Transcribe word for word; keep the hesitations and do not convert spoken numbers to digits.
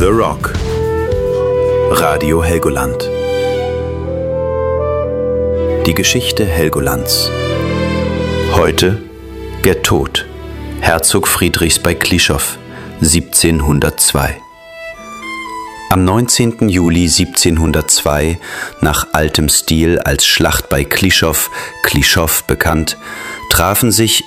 The Rock. Radio Helgoland. Die Geschichte Helgolands. Heute der Tod. Herzog Friedrichs bei Klischow, siebzehnhundertzwei. Am neunzehnten Juli siebzehnhundertzwei, nach altem Stil als Schlacht bei Klischow, Klischow bekannt, trafen sich